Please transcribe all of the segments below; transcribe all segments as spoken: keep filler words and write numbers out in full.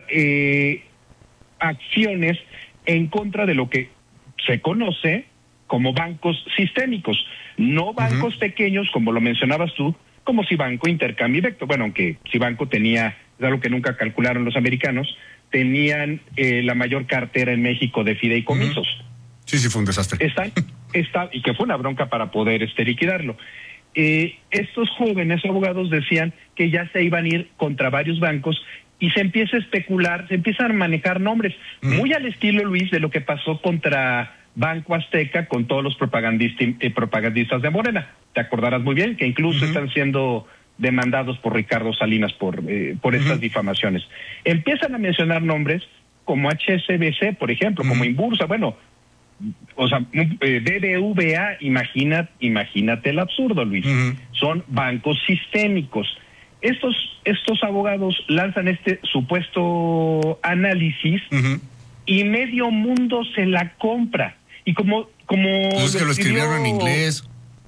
eh, acciones en contra de lo que se conoce como bancos sistémicos, no bancos uh-huh. pequeños, como lo mencionabas tú, como Cibanco, Intercam y Vector. Bueno, aunque Cibanco tenía, es algo que nunca calcularon los americanos, tenían eh, la mayor cartera en México de fideicomisos. Uh-huh. Sí, sí, fue un desastre. Están, está, y que fue una bronca para poder este, liquidarlo. Eh, estos jóvenes abogados decían que ya se iban a ir contra varios bancos y se empieza a especular, se empiezan a manejar nombres, uh-huh. muy al estilo, Luis, de lo que pasó contra Banco Azteca con todos los propagandistas, eh, propagandistas de Morena. Te acordarás muy bien que incluso uh-huh. están siendo demandados por Ricardo Salinas por, eh, por uh-huh. estas difamaciones. Empiezan a mencionar nombres como H S B C, por ejemplo, uh-huh. como Inbursa, bueno, o sea, eh, B B V A, imagina, imagínate el absurdo, Luis. Uh-huh. Son bancos sistémicos. Estos, estos abogados lanzan este supuesto análisis uh-huh. y medio mundo se la compra. Y como... como pues es que lo escribieron en inglés.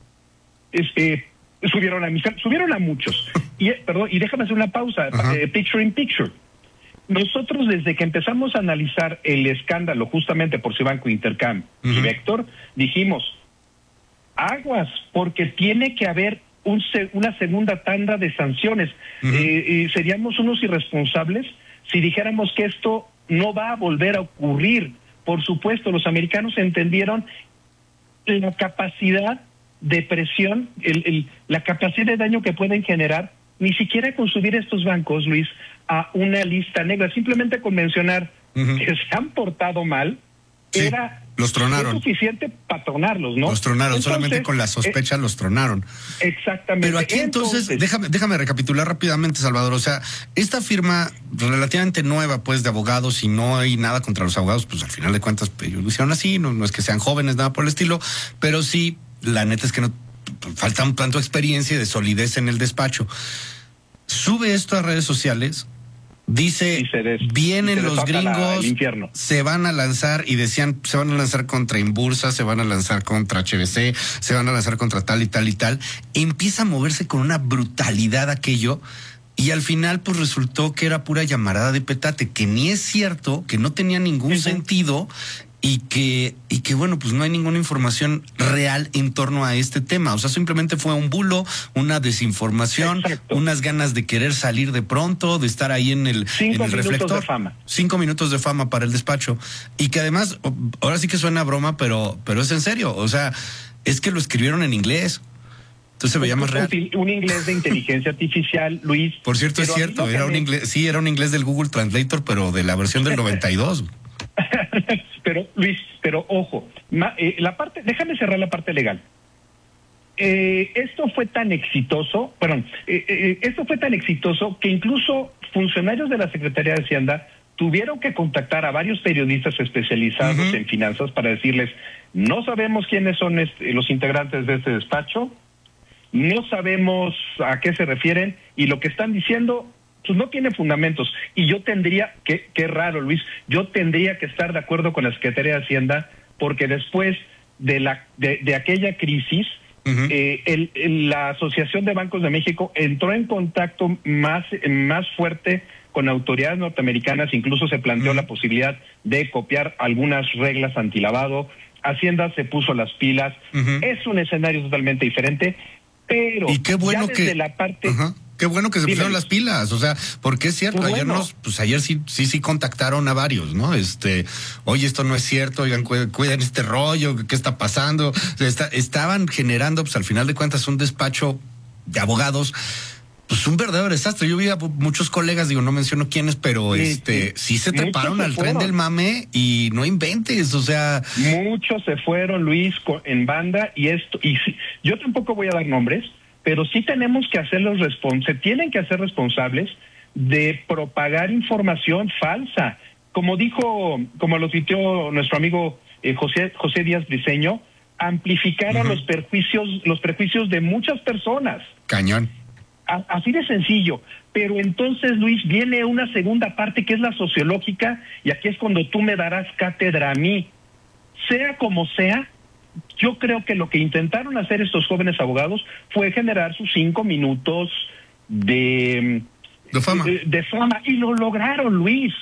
Este, subieron a subieron a muchos. y perdón, y déjame hacer una pausa. Uh-huh. Eh, picture in picture. Nosotros desde que empezamos a analizar el escándalo justamente por Cibanco, Intercam uh-huh. y Vector, dijimos, aguas, porque tiene que haber un, una segunda tanda de sanciones. Uh-huh. Eh, eh, seríamos unos irresponsables si dijéramos que esto no va a volver a ocurrir. Por supuesto, los americanos entendieron la capacidad de presión, el, el, la capacidad de daño que pueden generar, ni siquiera con subir estos bancos, Luis, a una lista negra, simplemente con mencionar uh-huh. que se han portado mal, sí, era los tronaron. suficiente para tronarlos, ¿no? Los tronaron, entonces, solamente con la sospecha eh, los tronaron. Exactamente. Pero aquí entonces, entonces, déjame, déjame recapitular rápidamente, Salvador, o sea, esta firma relativamente nueva, pues, de abogados, y no hay nada contra los abogados, pues al final de cuentas, pues, ellos lo hicieron así, no, no es que sean jóvenes, nada por el estilo, pero sí, la neta es que no falta un tanto de experiencia y de solidez en el despacho. Sube esto a redes sociales, dice, des, vienen los gringos, la, se van a lanzar, y decían, se van a lanzar contra Inbursa, se van a lanzar contra H B C, se van a lanzar contra tal y tal y tal. Empieza a moverse con una brutalidad aquello, y al final pues resultó que era pura llamarada de petate, que ni es cierto, que no tenía ningún uh-huh. sentido, y que, y que bueno, pues no hay ninguna información real en torno a este tema. O sea, simplemente fue un bulo, una desinformación, exacto, unas ganas de querer salir de pronto, de estar ahí en el, Cinco en el minutos reflector. de fama. Cinco minutos de fama para el despacho. Y que además, ahora sí que suena broma, pero, pero es en serio. O sea, es que lo escribieron en inglés. Entonces se veía más real. Un inglés de inteligencia artificial, Luis. Por cierto, es cierto, era un inglés, sí, era un inglés del Google Translator, pero de la versión del noventa y dos. Pero, Luis, pero ojo, ma, eh, la parte, déjame cerrar la parte legal. Eh, esto fue tan exitoso, perdón, eh, eh, esto fue tan exitoso que incluso funcionarios de la Secretaría de Hacienda tuvieron que contactar a varios periodistas especializados uh-huh. en finanzas para decirles, no sabemos quiénes son este, los integrantes de este despacho, no sabemos a qué se refieren, y lo que están diciendo pues no tiene fundamentos. Y yo tendría, que qué raro, Luis, yo tendría que estar de acuerdo con la Secretaría de Hacienda, porque después de la de, de aquella crisis, uh-huh. eh, el, el, la Asociación de Bancos de México entró en contacto más, más fuerte con autoridades norteamericanas, incluso se planteó uh-huh. la posibilidad de copiar algunas reglas antilavado. Hacienda se puso las pilas, uh-huh. es un escenario totalmente diferente, pero y qué bueno ya desde que la parte... Uh-huh. Qué bueno que se Dime. pusieron las pilas, o sea, porque es cierto, pues ayer bueno. nos, pues ayer sí, sí, sí contactaron a varios, ¿no? Este, oye, esto no es cierto, oigan, cuiden este rollo, ¿qué está pasando? Está, estaban generando, pues al final de cuentas, un despacho de abogados, pues un verdadero desastre. Yo vi a muchos colegas, digo, no menciono quiénes, pero sí, este, sí, sí se treparon al tren del mame y no inventes, o sea. Muchos se fueron, Luis, en banda, y esto, y yo tampoco voy a dar nombres, pero sí tenemos que hacerlos responsables, se tienen que hacer responsables de propagar información falsa. Como dijo, como lo citó nuestro amigo eh, José José Díaz Briceño, amplificaron uh-huh. los perjuicios, los prejuicios de muchas personas. Cañón. A, así de sencillo. Pero entonces, Luis, viene una segunda parte que es la sociológica, y aquí es cuando tú me darás cátedra a mí. Sea como sea, yo creo que lo que intentaron hacer estos jóvenes abogados fue generar sus cinco minutos de, de fama. De, de fama, y lo lograron, Luis.